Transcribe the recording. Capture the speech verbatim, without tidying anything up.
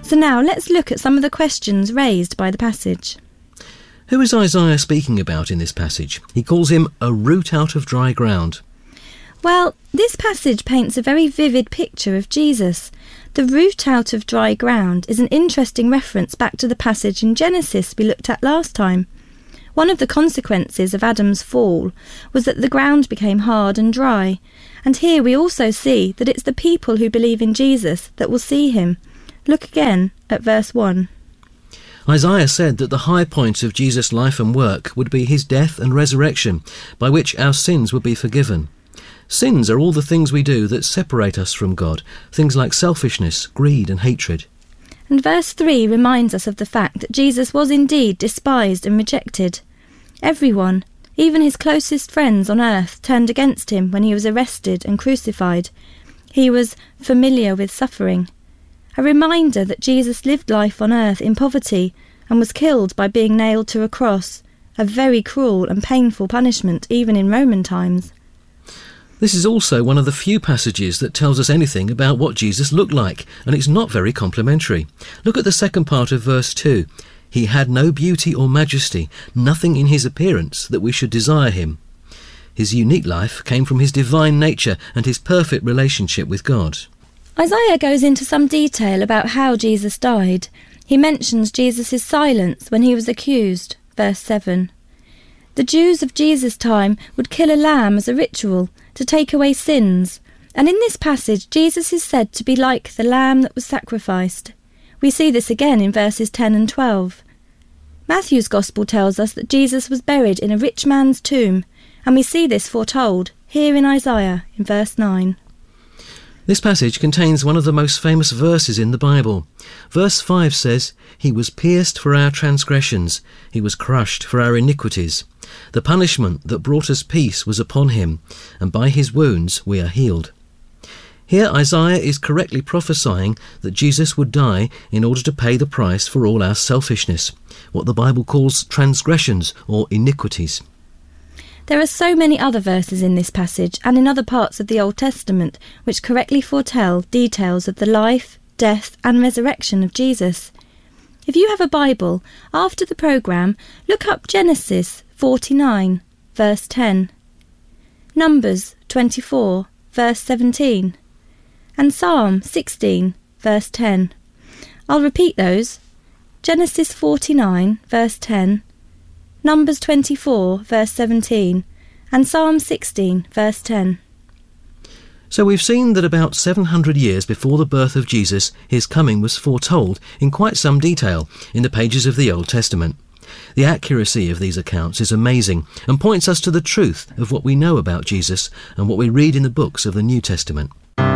So now let's look at some of the questions raised by the passage. Who is Isaiah speaking about in this passage? He calls him a root out of dry ground. Well, this passage paints a very vivid picture of Jesus. The root out of dry ground is an interesting reference back to the passage in Genesis we looked at last time. One of the consequences of Adam's fall was that the ground became hard and dry. And here we also see that it's the people who believe in Jesus that will see him. Look again at verse one. Isaiah said that the high point of Jesus' life and work would be his death and resurrection, by which our sins would be forgiven. Sins are all the things we do that separate us from God, things like selfishness, greed and hatred. And verse three reminds us of the fact that Jesus was indeed despised and rejected. Everyone, even his closest friends on earth, turned against him when he was arrested and crucified. He was familiar with suffering. A reminder that Jesus lived life on earth in poverty and was killed by being nailed to a cross, a very cruel and painful punishment even in Roman times. This is also one of the few passages that tells us anything about what Jesus looked like, and it's not very complimentary. Look at the second part of verse two. He had no beauty or majesty, nothing in his appearance that we should desire him. His unique life came from his divine nature and his perfect relationship with God. Isaiah goes into some detail about how Jesus died. He mentions Jesus' silence when he was accused, verse seven. The Jews of Jesus' time would kill a lamb as a ritual to take away sins, and in this passage Jesus is said to be like the lamb that was sacrificed. We see this again in verses ten and twelve. Matthew's Gospel tells us that Jesus was buried in a rich man's tomb, and we see this foretold here in Isaiah in verse nine. This passage contains one of the most famous verses in the Bible. Verse five says, "He was pierced for our transgressions, he was crushed for our iniquities. The punishment that brought us peace was upon him, and by his wounds we are healed." Here Isaiah is correctly prophesying that Jesus would die in order to pay the price for all our selfishness, what the Bible calls transgressions or iniquities. There are so many other verses in this passage and in other parts of the Old Testament which correctly foretell details of the life, death and resurrection of Jesus. If you have a Bible, after the programme, look up Genesis forty-nine, verse ten, Numbers twenty-four, verse seventeen, and Psalm sixteen, verse ten. I'll repeat those. Genesis forty-nine, verse ten, Numbers twenty-four, verse seventeen, and Psalm sixteen, verse ten. So we've seen that about seven hundred years before the birth of Jesus, his coming was foretold in quite some detail in the pages of the Old Testament. The accuracy of these accounts is amazing and points us to the truth of what we know about Jesus and what we read in the books of the New Testament.